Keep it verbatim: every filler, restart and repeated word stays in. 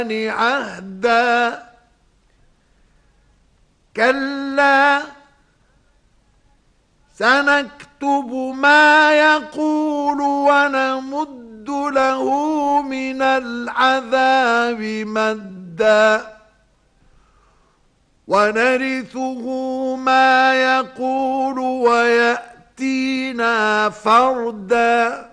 عهدا كلا سنكتب ما يقول ونمد له من العذاب مدا ونرثه ما يقول ويأتينا فردا